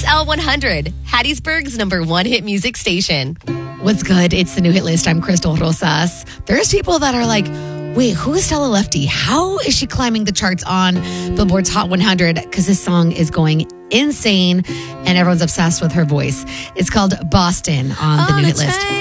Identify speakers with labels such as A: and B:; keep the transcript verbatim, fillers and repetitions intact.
A: L one hundred, Hattiesburg's number one hit music station.
B: What's good? It's the new hit list. I'm Crystal Rosas. There's people that are like, wait, who is Stella Lefty? How is she climbing the charts on Billboard's Hot one hundred? Because this song is going insane and everyone's obsessed with her voice. It's called Boston on the new hit list.